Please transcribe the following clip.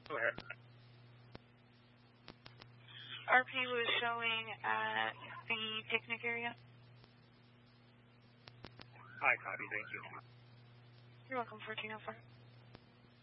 Go ahead. RP was showing at the picnic area. Hi, copy. Thank you. You're welcome, 1404.